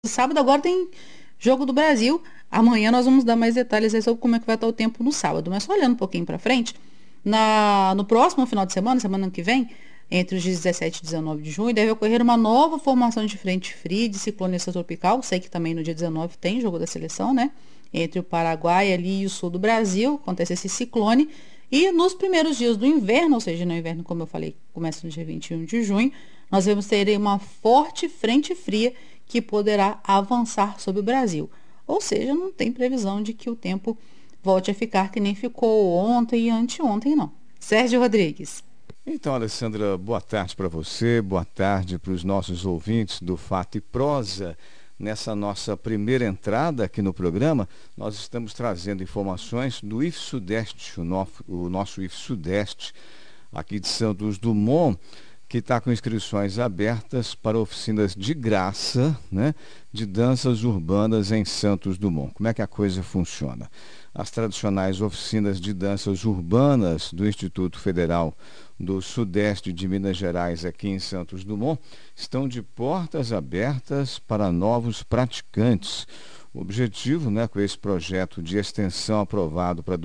Sábado agora tem Jogo do Brasil. Amanhã nós vamos dar mais detalhes aí sobre como é que vai estar o tempo no sábado. Mas só olhando um pouquinho para frente, no próximo final de semana, semana que vem, entre os dias 17 e 19 de junho, deve ocorrer uma nova formação de frente fria de ciclone extratropical. Sei que também no dia 19 tem jogo da seleção, né? Entre o Paraguai ali e o sul do Brasil, acontece esse ciclone. E nos primeiros dias do inverno, ou seja, no inverno, como eu falei, começa no dia 21 de junho, nós vamos ter uma forte frente fria que poderá avançar sobre o Brasil. Ou seja, não tem previsão de que o tempo volte a ficar que nem ficou ontem e anteontem, não. Sérgio Rodrigues. Então, Alessandra, boa tarde para você, boa tarde para os nossos ouvintes do Fato e Prosa. Nessa nossa primeira entrada aqui no programa, nós estamos trazendo informações do IF Sudeste, o nosso IF Sudeste, aqui de Santos Dumont, que está com inscrições abertas para oficinas de graça, né, de danças urbanas em Santos Dumont. Como é que a coisa funciona? As tradicionais oficinas de danças urbanas do Instituto Federal do Sudeste de Minas Gerais, aqui em Santos Dumont, estão de portas abertas para novos praticantes. O objetivo, né, com esse projeto de extensão aprovado para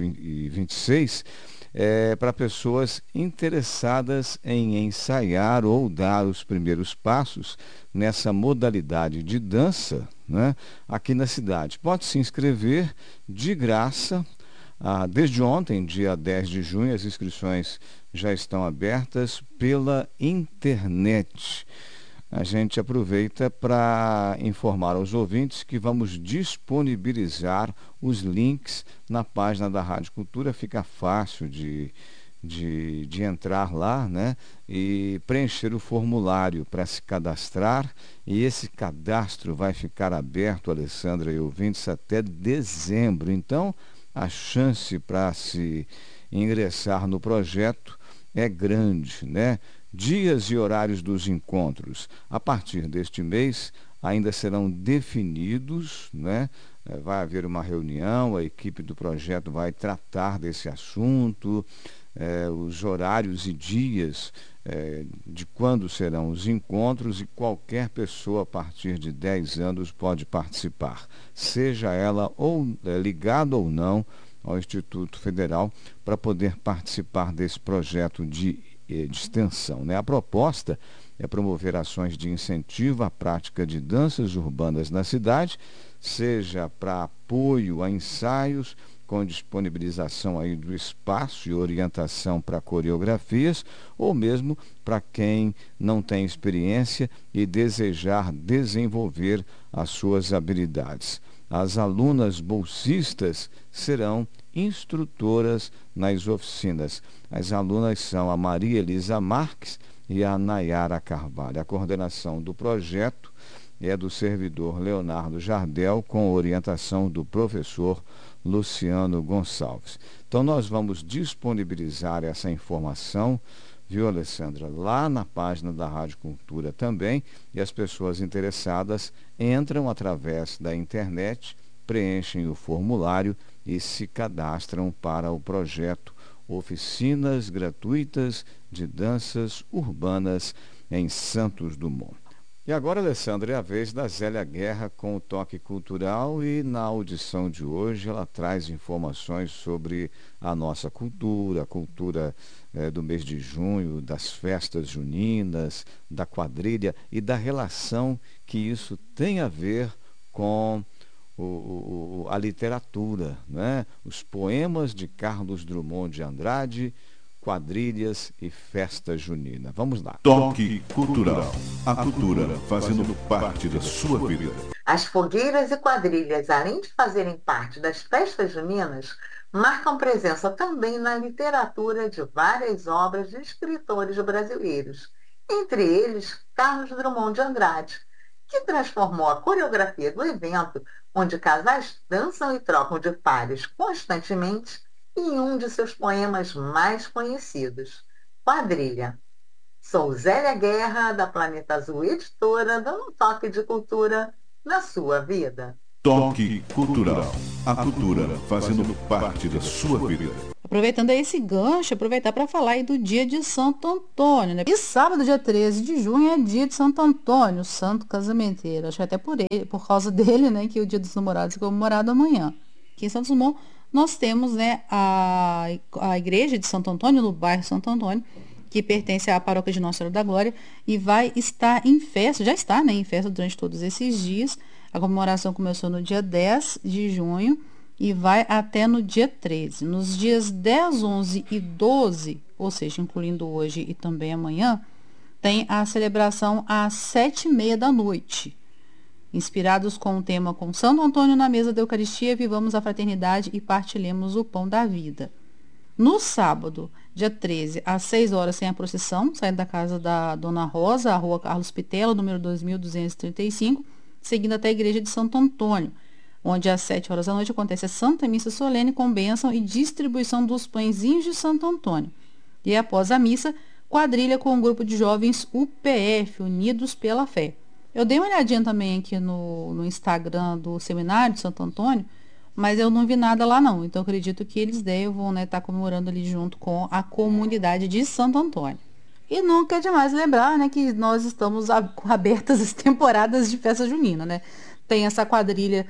2026 é para pessoas interessadas em ensaiar ou dar os primeiros passos nessa modalidade de dança, né, aqui na cidade. Pode se inscrever de graça. Desde ontem, dia 10 de junho, as inscrições já estão abertas pela internet. A gente aproveita para informar aos ouvintes que vamos disponibilizar os links na página da Rádio Cultura. Fica fácil de entrar lá, né, e preencher o formulário para se cadastrar. E esse cadastro vai ficar aberto, Alessandra e ouvintes, até dezembro. Então, a chance para se ingressar no projeto é grande, né? Dias e horários dos encontros, a partir deste mês, ainda serão definidos, né? Vai haver uma reunião, a equipe do projeto vai tratar desse assunto, os horários e dias de quando serão os encontros, e qualquer pessoa a partir de 10 anos pode participar, seja ela ou ligada ou não ao Instituto Federal, para poder participar desse projeto de extensão, né? A proposta é promover ações de incentivo à prática de danças urbanas na cidade, seja para apoio a ensaios, com disponibilização aí do espaço e orientação para coreografias, ou mesmo para quem não tem experiência e desejar desenvolver as suas habilidades. As alunas bolsistas serão instrutoras nas oficinas. As alunas são a Maria Elisa Marques e a Nayara Carvalho. A coordenação do projeto é do servidor Leonardo Jardel, com orientação do professor Luciano Gonçalves. Então nós vamos disponibilizar essa informação, viu, Alessandra, lá na página da Rádio Cultura também, e as pessoas interessadas entram através da internet, preenchem o formulário e se cadastram para o projeto Oficinas Gratuitas de Danças Urbanas em Santos Dumont. E agora, Alessandra, é a vez da Zélia Guerra com o Toque Cultural, e na audição de hoje ela traz informações sobre a nossa cultura, a cultura do mês de junho, das festas juninas, da quadrilha e da relação que isso tem a ver com a literatura, né? Os poemas de Carlos Drummond de Andrade, quadrilhas e festa junina. Vamos lá. Toque Cultural. A cultura fazendo parte da sua vida. As fogueiras e quadrilhas, além de fazerem parte das festas juninas, marcam presença também na literatura de várias obras de escritores brasileiros, entre eles Carlos Drummond de Andrade, que transformou a coreografia do evento, onde casais dançam e trocam de pares constantemente, em um de seus poemas mais conhecidos, Quadrilha. Sou Zélia Guerra, da Planeta Azul Editora, dando um toque de cultura na sua vida. Toque Cultural. A cultura fazendo parte da sua vida. Aproveitando aí esse gancho, aproveitar para falar aí do dia de Santo Antônio, né? E sábado, dia 13 de junho, é dia de Santo Antônio, santo casamenteiro. Acho que até por causa dele, né, que o dia dos namorados é comemorado amanhã. Aqui em Santos Dumont, nós temos, né, a igreja de Santo Antônio, no bairro Santo Antônio, que pertence à paróquia de Nossa Senhora da Glória, e vai estar em festa, já está, né, em festa durante todos esses dias. A comemoração começou no dia 10 de junho, e vai até no dia 13. Nos dias 10, 11 e 12, ou seja, incluindo hoje e também amanhã, tem a celebração às 7h30 da noite. Inspirados com o tema Com Santo Antônio na mesa da Eucaristia, vivamos a fraternidade e partilhemos o pão da vida. No sábado, dia 13, às 6 horas, tem a procissão, saindo da casa da Dona Rosa, a rua Carlos Pitelo, número 2235, seguindo até a igreja de Santo Antônio, onde às 7 horas da noite acontece a Santa Missa Solene com bênção e distribuição dos pãezinhos de Santo Antônio. E após a missa, quadrilha com um grupo de jovens UPF, Unidos pela Fé. Eu dei uma olhadinha também aqui no Instagram do Seminário de Santo Antônio, mas eu não vi nada lá não. Então, acredito que eles devam, né, estar comemorando ali junto com a comunidade de Santo Antônio. E nunca é demais lembrar, né, que nós estamos abertas as temporadas de festa junina, né? Tem essa quadrilha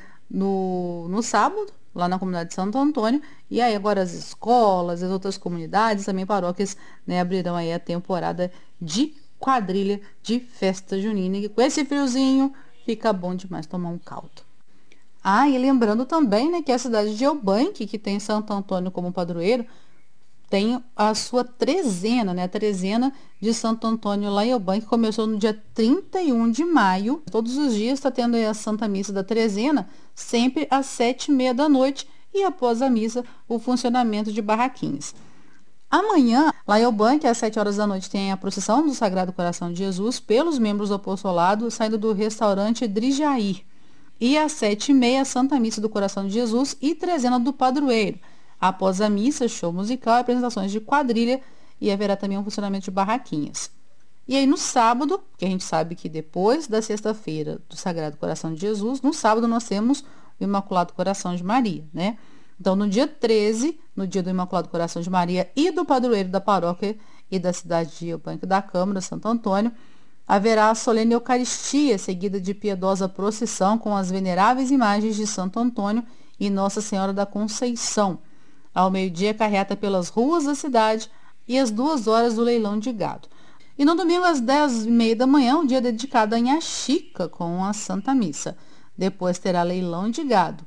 no sábado, lá na comunidade de Santo Antônio, e aí agora as escolas, as outras comunidades, também paróquias, né, abrirão aí a temporada de quadrilha de festa junina, e com esse friozinho fica bom demais tomar um caldo. E lembrando também, né, que a cidade de Eubank, que tem Santo Antônio como padroeiro, tem a sua trezena, né? A trezena de Santo Antônio lá em Eubank, que começou no dia 31 de maio. Todos os dias está tendo aí a Santa Missa da trezena, sempre às 7h30 da noite, e após a missa, o funcionamento de barraquinhas. Amanhã, lá em Eubank, às 7 horas da noite, tem a procissão do Sagrado Coração de Jesus pelos membros do apostolado, saindo do restaurante Drijair. E às 7h30, a Santa Missa do Coração de Jesus e trezena do padroeiro. Após a missa, show musical e apresentações de quadrilha, e haverá também um funcionamento de barraquinhas. E aí no sábado, que a gente sabe que depois da sexta-feira do Sagrado Coração de Jesus, no sábado nós temos o Imaculado Coração de Maria, né? Então no dia 13, no dia do Imaculado Coração de Maria e do padroeiro da paróquia e da cidade de Eubank da Câmara, Santo Antônio, haverá a solene Eucaristia, seguida de piedosa procissão com as veneráveis imagens de Santo Antônio e Nossa Senhora da Conceição. Ao meio-dia, carreata pelas ruas da cidade e às 2 horas do leilão de gado. E no domingo, às 10h30 da manhã, um dia dedicado a Inhaxica com a Santa Missa. Depois terá leilão de gado.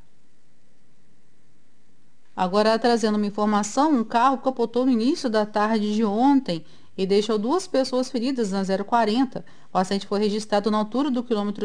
Agora, trazendo uma informação, um carro capotou no início da tarde de ontem e deixou 2 pessoas feridas na 040. O acidente foi registrado na altura do quilômetro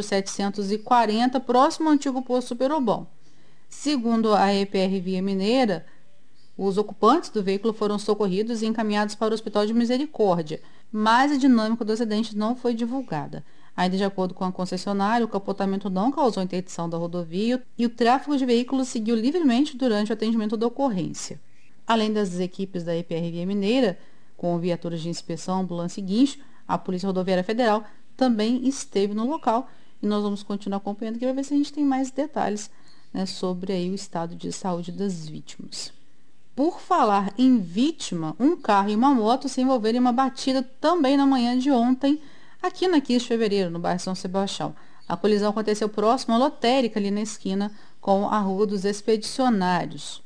740, próximo ao antigo posto Superobom. Segundo a EPR Via Mineira, os ocupantes do veículo foram socorridos e encaminhados para o Hospital de Misericórdia, mas a dinâmica do acidente não foi divulgada. Ainda de acordo com a concessionária, o capotamento não causou interdição da rodovia e o tráfego de veículos seguiu livremente durante o atendimento da ocorrência. Além das equipes da EPR Via Mineira, com viaturas de inspeção, ambulância e guincho, a Polícia Rodoviária Federal também esteve no local e nós vamos continuar acompanhando aqui para ver se a gente tem mais detalhes, né, sobre aí o estado de saúde das vítimas. Por falar em vítima, um carro e uma moto se envolveram em uma batida também na manhã de ontem, aqui na 15 de fevereiro, no bairro São Sebastião. A colisão aconteceu próximo à lotérica, ali na esquina com a Rua dos Expedicionários.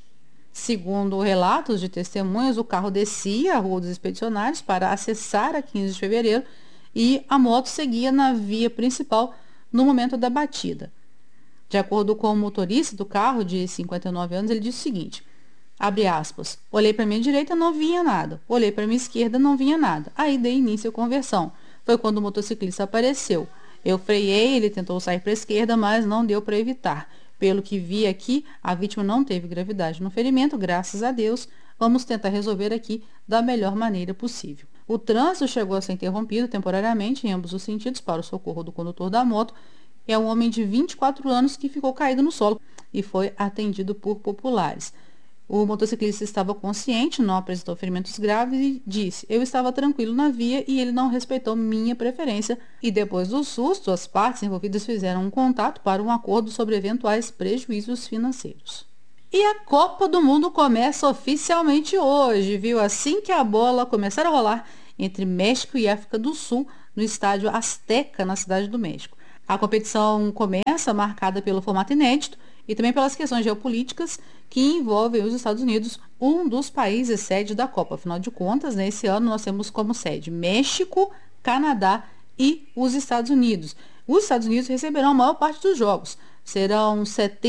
Segundo relatos de testemunhas, o carro descia a Rua dos Expedicionários para acessar a 15 de fevereiro e a moto seguia na via principal no momento da batida. De acordo com o motorista do carro, de 59 anos, ele disse o seguinte: abre aspas, olhei para minha direita, não vinha nada. Olhei para minha esquerda, não vinha nada. Aí dei início à conversão. Foi quando o motociclista apareceu. Eu freiei, ele tentou sair para a esquerda, mas não deu para evitar. Pelo que vi aqui, a vítima não teve gravidade no ferimento, graças a Deus. Vamos tentar resolver aqui da melhor maneira possível. O trânsito chegou a ser interrompido temporariamente em ambos os sentidos para o socorro do condutor da moto. É um homem de 24 anos que ficou caído no solo e foi atendido por populares. O motociclista estava consciente, não apresentou ferimentos graves e disse: eu estava tranquilo na via e ele não respeitou minha preferência. E depois do susto, as partes envolvidas fizeram um contato para um acordo sobre eventuais prejuízos financeiros. E a Copa do Mundo começa oficialmente hoje, viu? Assim que a bola começar a rolar entre México e África do Sul, no estádio Azteca, na Cidade do México. A competição começa marcada pelo formato inédito e também pelas questões geopolíticas que envolvem os Estados Unidos, um dos países sede da Copa. Afinal de contas, nesse ano nós temos como sede México, Canadá e os Estados Unidos. Os Estados Unidos receberão a maior parte dos jogos. Serão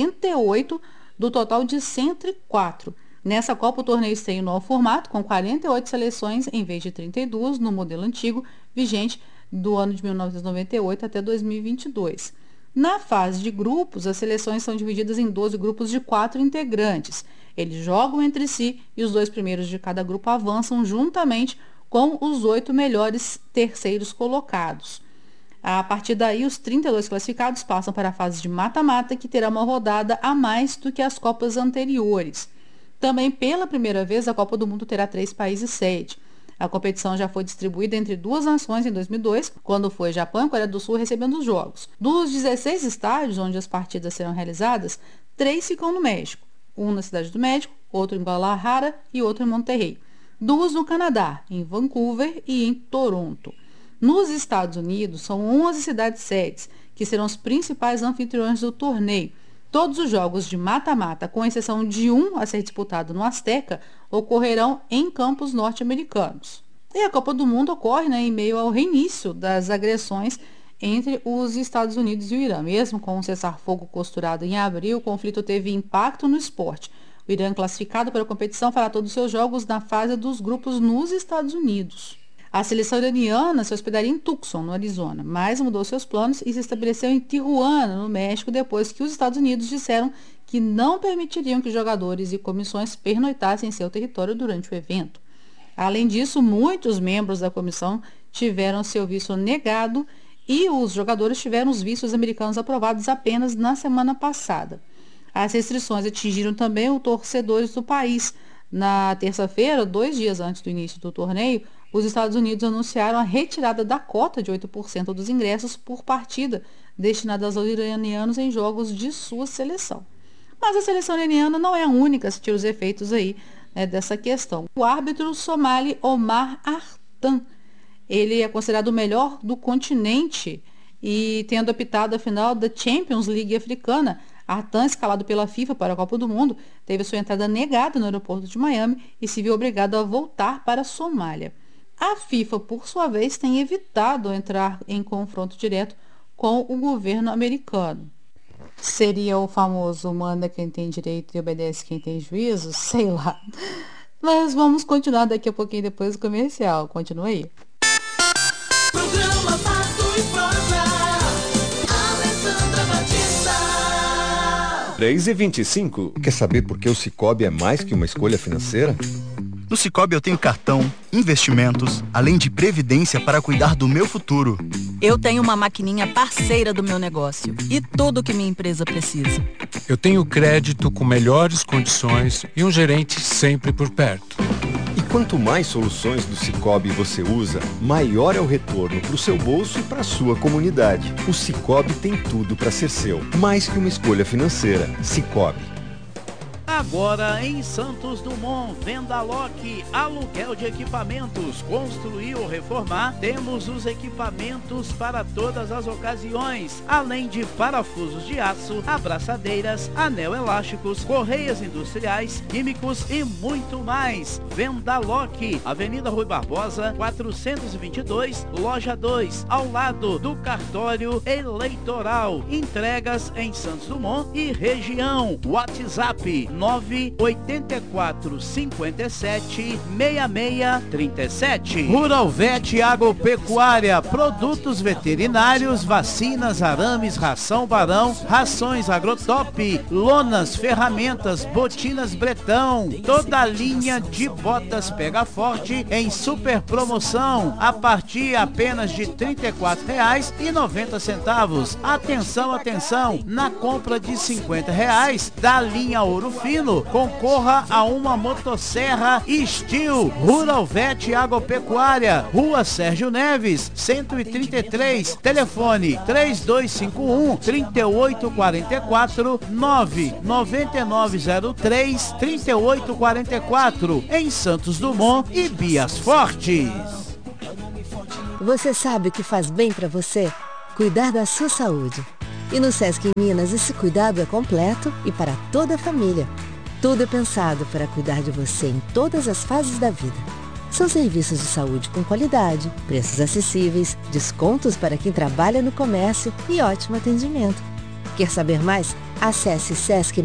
78 do total de 104. Nessa Copa, o torneio tem um novo formato, com 48 seleções em vez de 32, no modelo antigo, vigente do ano de 1998 até 2022. Na fase de grupos, as seleções são divididas em 12 grupos de 4 integrantes. Eles jogam entre si e os 2 primeiros de cada grupo avançam juntamente com os 8 melhores terceiros colocados. A partir daí, os 32 classificados passam para a fase de mata-mata, que terá uma rodada a mais do que as Copas anteriores. Também, pela primeira vez, a Copa do Mundo terá 3 países sede. A competição já foi distribuída entre 2 nações em 2002, quando foi Japão e Coreia do Sul recebendo os jogos. Dos 16 estádios onde as partidas serão realizadas, 3 ficam no México. Um na Cidade do México, outro em Guadalajara e outro em Monterrey. 2 no Canadá, em Vancouver e em Toronto. Nos Estados Unidos, são 11 cidades sedes, que serão os principais anfitriões do torneio. Todos os jogos de mata-mata, com exceção de um a ser disputado no Azteca, ocorrerão em campos norte-americanos. E a Copa do Mundo ocorre em meio ao reinício das agressões entre os Estados Unidos e o Irã. Mesmo com um cessar-fogo costurado em abril, o conflito teve impacto no esporte. O Irã, classificado para a competição, fará todos os seus jogos na fase dos grupos nos Estados Unidos. A seleção iraniana se hospedaria em Tucson, no Arizona, mas mudou seus planos e se estabeleceu em Tijuana, no México, depois que os Estados Unidos disseram que não permitiriam que jogadores e comissões pernoitassem em seu território durante o evento. Além disso, muitos membros da comissão tiveram seu visto negado e os jogadores tiveram os vistos americanos aprovados apenas na semana passada. As restrições atingiram também os torcedores do país. Na terça-feira, 2 dias antes do início do torneio, os Estados Unidos anunciaram a retirada da cota de 8% dos ingressos por partida destinadas aos iranianos em jogos de sua seleção. Mas a seleção iraniana não é a única a sentir os efeitos dessa questão. O árbitro somali Omar Artan, ele é considerado o melhor do continente e tendo apitado a final da Champions League africana. Artan, escalado pela FIFA para a Copa do Mundo, teve sua entrada negada no aeroporto de Miami e se viu obrigado a voltar para a Somália. A FIFA, por sua vez, tem evitado entrar em confronto direto com o governo americano. Seria o famoso manda quem tem direito e obedece quem tem juízo? Sei lá. Mas vamos continuar daqui a pouquinho depois do comercial. Continua aí. Programa Fato e Prosa. Alessandra Batista. 3h25. Quer saber por que o Sicoob é mais que uma escolha financeira? No Sicoob eu tenho cartão, investimentos, além de previdência para cuidar do meu futuro. Eu tenho uma maquininha parceira do meu negócio e tudo que minha empresa precisa. Eu tenho crédito com melhores condições e um gerente sempre por perto. E quanto mais soluções do Sicoob você usa, maior é o retorno para o seu bolso e para a sua comunidade. O Sicoob tem tudo para ser seu, mais que uma escolha financeira. Sicoob. Agora em Santos Dumont, Vendaloc, aluguel de equipamentos, construir ou reformar, temos os equipamentos para todas as ocasiões, além de parafusos de aço, abraçadeiras, anel elásticos, correias industriais, químicos e muito mais. Vendaloc, Avenida Rui Barbosa, 422, Loja 2, ao lado do cartório eleitoral. Entregas em Santos Dumont e região. WhatsApp 984 57 66 37. Rural Vet Agropecuária, produtos veterinários, vacinas, arames, ração Barão, rações Agrotop, lonas, ferramentas, botinas Bretão, toda a linha de botas Pega Forte em super promoção a partir apenas de R$ 34,90. Atenção, atenção, na compra de R$ 50 da linha Ouro Fino suíno, concorra a uma motosserra Steel. Rural Vet Agropecuária, Rua Sérgio Neves, 133, telefone 3251-3844, 99903-3844, em Santos Dumont e Bias Fortes. Você sabe o que faz bem para você? Cuidar da sua saúde. E no Sesc Minas esse cuidado é completo e para toda a família. Tudo é pensado para cuidar de você em todas as fases da vida. São serviços de saúde com qualidade, preços acessíveis, descontos para quem trabalha no comércio e ótimo atendimento. Quer saber mais? Acesse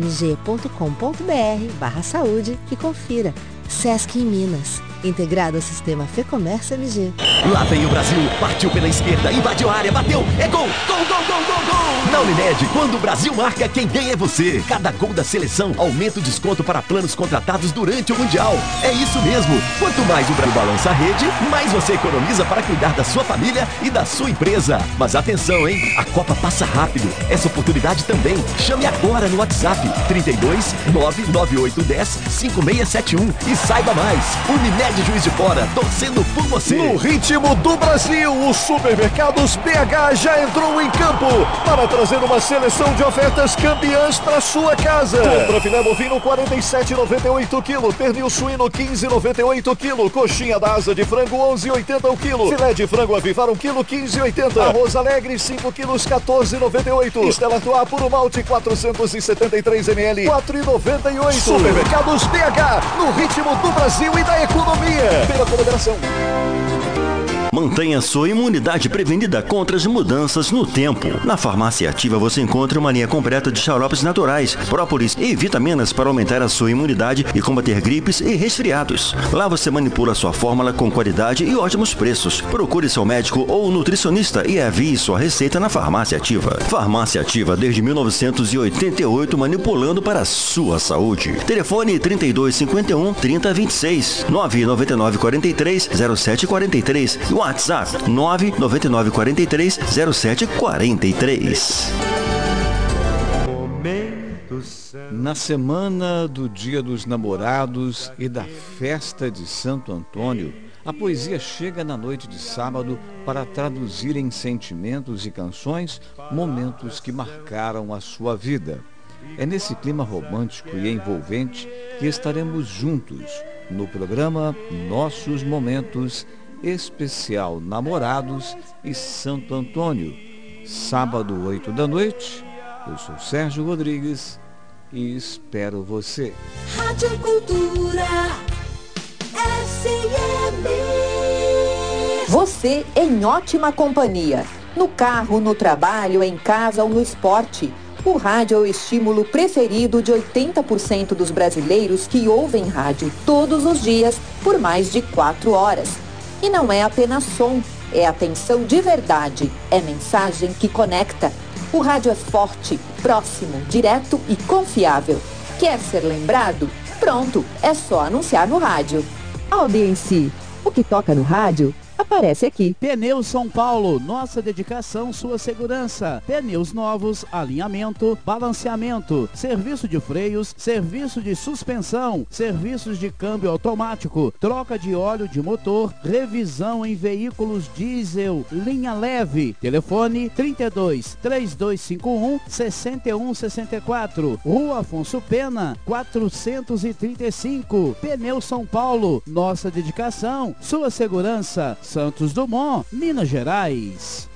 sescmg.com.br/saúde e confira. Sesc em Minas, integrado ao sistema Fecomércio MG. Lá vem o Brasil, partiu pela esquerda, invadiu a área, bateu, é gol! Gol, gol, gol, gol, gol! Na Unimed, quando o Brasil marca, quem ganha é você. Cada gol da seleção aumenta o desconto para planos contratados durante o Mundial. É isso mesmo. Quanto mais o Brasil balança a rede, mais você economiza para cuidar da sua família e da sua empresa. Mas atenção, hein? A Copa passa rápido. Essa oportunidade também. Chame agora no WhatsApp 32 99810 5671 e saiba mais. Unimed Juiz de Fora, torcendo por você. No ritmo do Brasil, o Supermercados BH já entrou em campo para trazer uma seleção de ofertas campeãs para sua casa. Compra filé bovino 47,98 kg, pernil suíno 15,98 kg, coxinha da asa de frango 11,80 o quilo, filé de frango avivar 1 kg 15,80, arroz alegre 5 kg 14,98, Stella Artois puro malte 473 ml 4,98. Supermercados BH, no ritmo do Brasil e da economia. Pela colaboração. Mantenha sua imunidade prevenida contra as mudanças no tempo. Na Farmácia Ativa você encontra uma linha completa de xaropes naturais, própolis e vitaminas para aumentar a sua imunidade e combater gripes e resfriados. Lá você manipula sua fórmula com qualidade e ótimos preços. Procure seu médico ou nutricionista e envie sua receita na Farmácia Ativa. Farmácia Ativa desde 1988, manipulando para a sua saúde. Telefone 3251 3026 999 43 0743 e WhatsApp 99943 0743. Na semana do Dia dos Namorados e da festa de Santo Antônio, a poesia chega na noite de sábado para traduzir em sentimentos e canções momentos que marcaram a sua vida. É nesse clima romântico e envolvente que estaremos juntos no programa Nossos Momentos Especial Namorados e Santo Antônio, sábado 8 da noite. Eu sou Sérgio Rodrigues e espero você. Rádio Cultura FM. Você em ótima companhia. No carro, no trabalho, em casa ou no esporte. O rádio é o estímulo preferido de 80% dos brasileiros que ouvem rádio todos os dias por mais de 4 horas. E não é apenas som, é atenção de verdade, é mensagem que conecta. O rádio é forte, próximo, direto e confiável. Quer ser lembrado? Pronto, é só anunciar no rádio. Audiência, o que toca no rádio aparece aqui. Pneus São Paulo, nossa dedicação, sua segurança. Pneus novos, alinhamento, balanceamento, serviço de freios, serviço de suspensão, serviços de câmbio automático, troca de óleo de motor, revisão em veículos diesel, linha leve. Telefone 32 3251 6164. Rua Afonso Pena, 435. Pneus São Paulo, nossa dedicação, sua segurança. Santos Dumont, Minas Gerais.